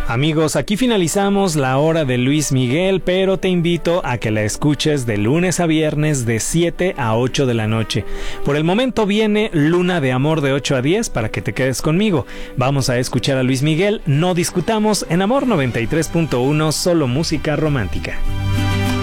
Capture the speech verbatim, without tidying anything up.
Amigos, aquí finalizamos la hora de Luis Miguel, pero te invito a que la escuches de lunes a viernes de siete a ocho de la noche. Por el momento viene Luna de Amor de ocho a diez para que te quedes conmigo. Vamos a escuchar a Luis Miguel, No Discutamos en Amor noventa y tres punto uno, solo música romántica.